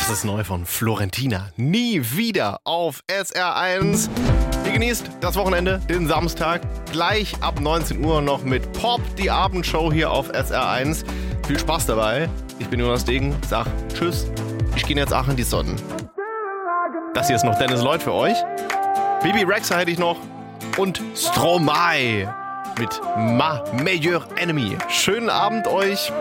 Das ist neu von Florentina. Nie wieder auf SR1. Ihr genießt das Wochenende, den Samstag. Gleich ab 19 Uhr noch mit Pop, die Abendshow hier auf SR1. Viel Spaß dabei. Ich bin Jonas Degen, sag tschüss. Ich gehe jetzt auch in die Sonne. Das hier ist noch Dennis Lloyd für euch. Bibi Rexha hätte ich noch. Und Stromae mit Ma Meilleur Enemy. Schönen Abend euch.